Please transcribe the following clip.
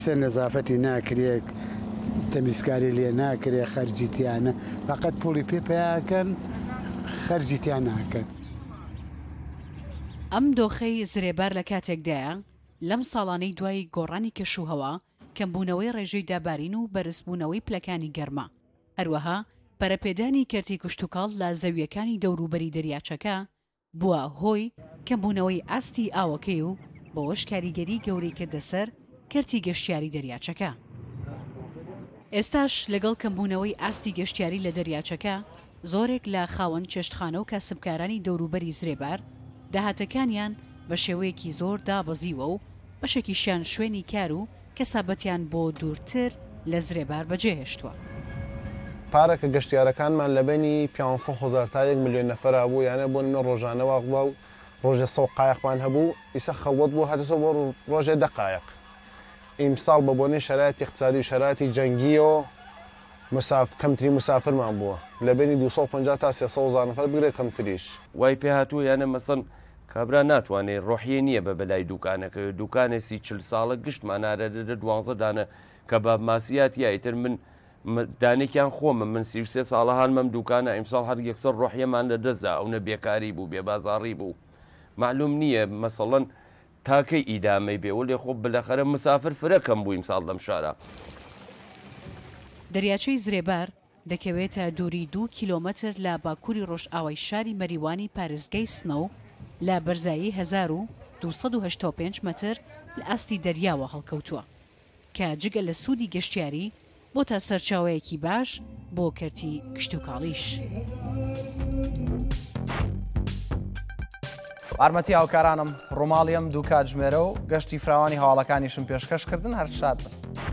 نەزافەتی ناکرێت تەمیزکاری لێ ناکرێت خەرجیتیانە فقط پوڵی پێ پیاکەن خەرجیتیان ناکەن. ئەم دۆخەی زرێبار لە کاتێکدایە لەم ساڵانەی دوای گۆڕانی کەشوهەوا کەمبوونەوەی ڕێژەی دابارین و بەرزبوونەوەی پلەکانی گەرما هەروەها پەرەپێدانی کەرتی کشتتوکاڵ لە زەویەکانی دەوروبەری دەریاچەکە بووە هۆی کەمبوونەوەی ئاستی ئاوەکەی و بەوەش کاریگەری گەورەی کردەسەر کەرتی گەشتیاری دەریاچەکە. ئێستاش لەگەڵ کەمبوونەوەی ئاستی گەشتیاری لە دەریاچەکە زۆرێک لە خاوەن چێشتخانە و کەسبکارانی دەوروبەری زرێبار داهاتەکانیان بە شێوەیەکی زۆر دابەزیوە و بەشێکیشیان شوێنی کار و کەسابەتیان بۆ دوورتر لە زرێبار بەجێهێشتووە. پارەکە گەشتیارەکانمان لە بینی 500,000 تا 1 ملیۆن نەفەر بوو یانە بۆ نمە ڕۆژانەوە بووە و ڕۆژێ 100 قایقمان هەبوو ئیسا خەوت بوو هاتەوە بۆ ڕۆژێ 10 قایق. ئیمساڵ بە بۆنەی شەرایەتی اقتصادی و شەرایەتی جەنگی و کەمتری مسافرمان بووە لە بینی 250 تا 300,000 نەفەر بگرێت کەمتریش. وای پێ هاتووە یانە مەسەن کابرا ناتوانێت ڕۆحیە نییە بە بەلای دوکانەکە دوکانێسی 40 ساڵە گشتمانارە 12 دانە کە بە ماسیات یایتر من دانێکیان خۆمە من 33 ساڵە هاانمەم دوکانە ئیمساڵ هەر یەکسەر ڕۆحیەمان لە دەستدا ئەوە بێکاری بوو بێبازاڕی بوو معلوم نییە مەسەڵەن تاکەی ئیدامەی بێەوە لێ خۆ بلەخەرە مسافر فرەکەم بوو ئیمساڵ لەم شارە. دەریاچەی زرێبار دەکەوێتە دووری 2 کیلۆمەتر لە باکووری ڕۆژئاوای شاری مەریوانی پارێزگای سنەو لە بەرزایی 1285 مەتر لە ئاستی دەریاوە هەڵکەوتووە کە جگە لە سوودی گەشتیاری بۆ تا سەرچاوەیەکی باش بۆ کەرتی کشتتوکاڵیش. ئارمەتی هاوکارانم ڕۆماڵیم دوو کاتژمێرە و گەشتی فراوانی هەواڵەکانیشم پێشکەشکردن هەر شاد بن.